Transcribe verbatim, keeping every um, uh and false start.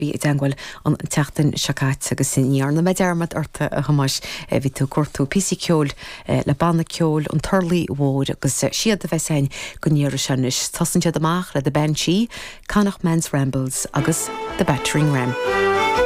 bhí dangwil an teachtain seacát agus sinníar na medarmad orta a hamas ví tú cuatú písi ceol le banna ceol an turlaí mhór agus siad a bheitsein go níor seanis tasanse amach le de Banshee, Connacht Men's Rambles agus The Battering Ram.